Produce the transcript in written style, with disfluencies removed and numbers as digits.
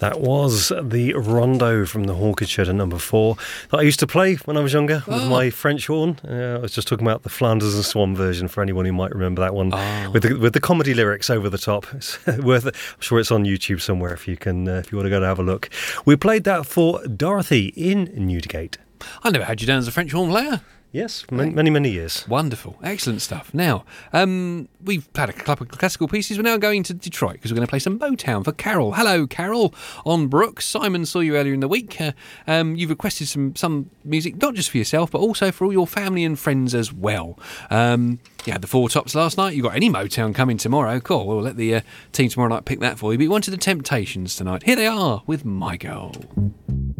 That was the rondo from the Hawkins Shed at number 4 that I used to play when I was younger with my French horn. I was just talking about the Flanders and Swan version for anyone who might remember that one with the comedy lyrics over the top. It's worth it. I'm sure it's on YouTube somewhere if you want to go to have a look. We played that for Dorothy in Newdigate. I never had you down as a French horn player. Yes, many years. Wonderful. Excellent stuff. Now, we've had a couple of classical pieces. We're now going to Detroit because we're going to play some Motown for Carol. Hello, Carol, on Brooks. Simon saw you earlier in the week. You've requested some music, not just for yourself, but also for all your family and friends as well. You had the Four Tops last night. You got any Motown coming tomorrow? Cool. We'll let the team tomorrow night pick that for you. But you wanted the Temptations tonight. Here they are with My Girl.